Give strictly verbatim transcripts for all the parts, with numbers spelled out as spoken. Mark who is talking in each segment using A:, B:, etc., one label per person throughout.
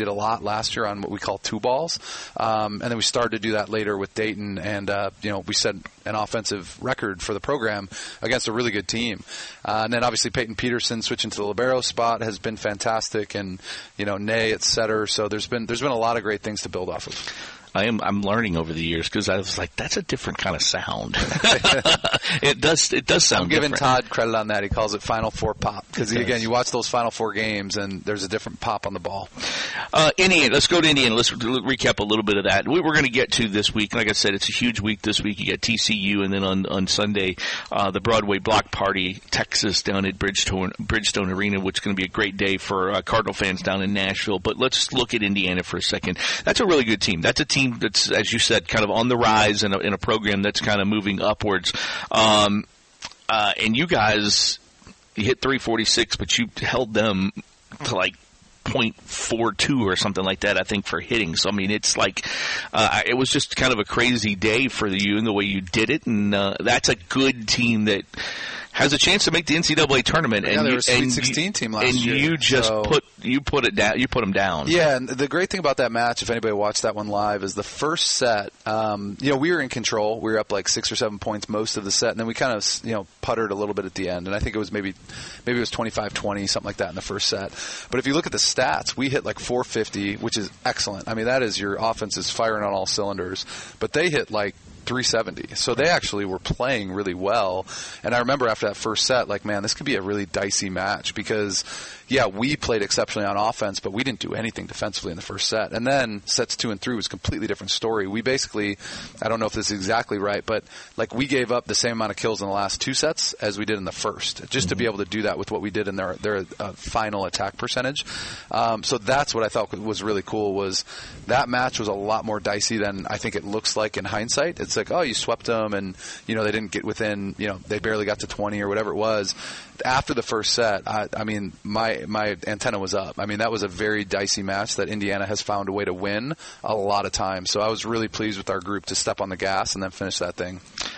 A: did a lot last year on what we call two balls. Um, and then we started to do that later with Dayton, and, uh, you know, we set an offensive record for the program against a really good team. Uh, and then obviously Peyton Peterson switching to the libero spot has been fantastic, and, you know, Nay at setter. So there's been there's been a lot of great things to build off of.
B: I am I'm learning over the years because I was like, that's a different kind of sound. it does it does sound.
A: I'm giving
B: different.
A: Todd credit on that. He calls it Final Four pop because again, you watch those Final Four games and there's a different pop on the ball.
B: Uh, Indiana, let's go to Indiana. Let's re- recap a little bit of that. We, we're going to get to this week. Like I said, it's a huge week this week. You got T C U, and then on on Sunday, uh, the Broadway Block Party, Texas, down at Bridgestone Bridgestone Arena, which is going to be a great day for uh, Cardinal fans down in Nashville. But let's look at Indiana for a second. That's a really good team. That's a team that's, as you said, kind of on the rise in a, in a program that's kind of moving upwards. Um, uh, and you guys, you hit three forty-six, but you held them to like point four two or something like that, I think, for hitting. So, I mean, it's like uh, it was just kind of a crazy day for you in the way you did it. And uh, that's a good team that has a chance to make the N C double A tournament.
A: Yeah,
B: and
A: they
B: you,
A: were a Sweet
B: and
A: sixteen
B: you,
A: team last
B: and
A: year.
B: And you just
A: so.
B: put you put it down. You put them down.
A: Yeah, and the great thing about that match, if anybody watched that one live, is the first set. Um, you know, we were in control. We were up like six or seven points most of the set, and then we kind of you know puttered a little bit at the end. And I think it was maybe maybe it was twenty-five twenty, something like that in the first set. But if you look at the stats, we hit like four fifty, which is excellent. I mean, that is your offense is firing on all cylinders. But they hit like three seventy. So they actually were playing really well. And I remember after that first set, like, man, this could be a really dicey match because, yeah, we played exceptionally on offense, but we didn't do anything defensively in the first set. And then sets two and three was a completely different story. We basically, I don't know if this is exactly right, but like we gave up the same amount of kills in the last two sets as we did in the first, just mm-hmm. to be able to do that with what we did in their their uh, final attack percentage. Um, so that's what I thought was really cool was that match was a lot more dicey than I think it looks like in hindsight. It's like, oh, you swept them and, you know, they didn't get within, you know, they barely got to twenty or whatever it was. After the first set, I, I mean, my my antenna was up. I mean, that was a very dicey match that Indiana has found a way to win a lot of times. So I was really pleased with our group to step on the gas and then finish that thing.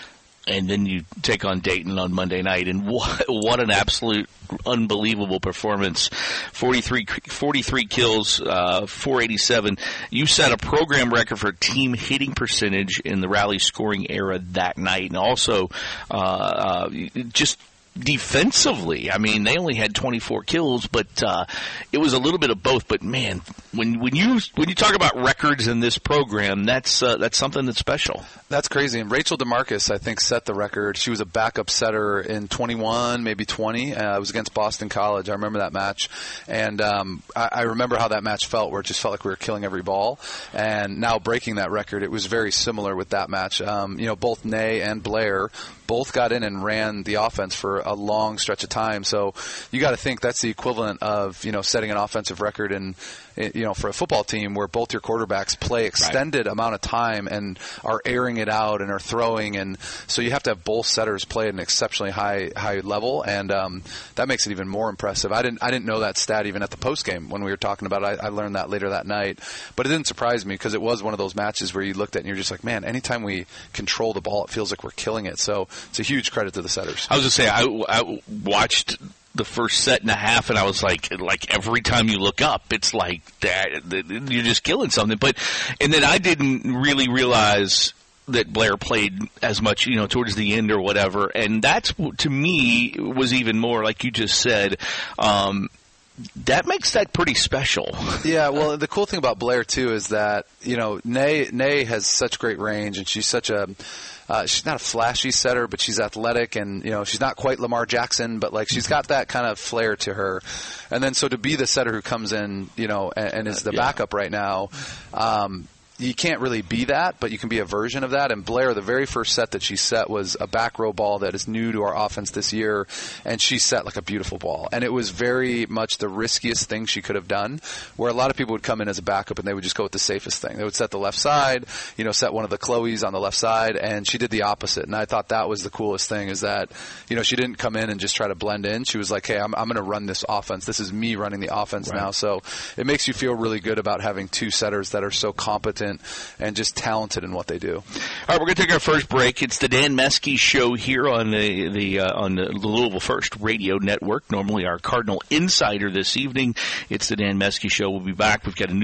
B: And then you take on Dayton on Monday night, and what, what an absolute unbelievable performance. forty-three, forty-three kills, uh, four eighty-seven. You set a program record for team hitting percentage in the rally scoring era that night, and also uh, uh, just defensively. I mean, they only had twenty-four kills, but uh, it was a little bit of both. But man, when when you when you talk about records in this program, that's uh, that's something that's special.
A: That's crazy. And Rachel DeMarcus, I think, set the record. She was a backup setter in twenty-one, maybe twenty. Uh, it was against Boston College. I remember that match, and um, I, I remember how that match felt, where it just felt like we were killing every ball. And now breaking that record, it was very similar with that match. Um, you know, both Nay and Blair both got in and ran the offense for a long stretch of time. So you got to think that's the equivalent of, you know, setting an offensive record in, you know, for a football team where both your quarterbacks play extended right. amount of time and are airing it out and are throwing. And so you have to have both setters play at an exceptionally high high level, and um, that makes it even more impressive. I didn't I didn't know that stat even at the post game when we were talking about it. I, I learned that later that night, but it didn't surprise me because it was one of those matches where you looked at it and you're just like, man, anytime we control the ball, it feels like we're killing it. So it's a huge credit to the setters.
B: I was going to say, I, I watched the first set and a half, and I was like, like every time you look up, it's like that you're just killing something. But and then I didn't really realize that Blair played as much, you know, towards the end or whatever, and that's to me was even more like you just said. Um, That makes that pretty special.
A: Yeah, well, the cool thing about Blair, too, is that, you know, Nay, Nay has such great range, and she's such a uh, – she's not a flashy setter, but she's athletic, and, you know, she's not quite Lamar Jackson, but, like, she's got that kind of flair to her. And then so to be the setter who comes in, you know, and, and is the uh, yeah. backup right now, um, you can't really be that, but you can be a version of that. And Blair, the very first set that she set was a back row ball that is new to our offense this year, and she set like a beautiful ball. And it was very much the riskiest thing she could have done, where a lot of people would come in as a backup and they would just go with the safest thing. They would set the left side, you know, set one of the Chloes on the left side, and she did the opposite. And I thought that was the coolest thing, is that, you know, she didn't come in and just try to blend in. She was like, hey, I'm, I'm going to run this offense. This is me running the offense right. now. So it makes you feel really good about having two setters that are so competent and just talented in what they do. All
B: right, we're going to take our first break. It's the Dan Meske Show here on the, the uh, on the Louisville First Radio Network. Normally our Cardinal Insider this evening. It's the Dan Meske Show. We'll be back. We've got a new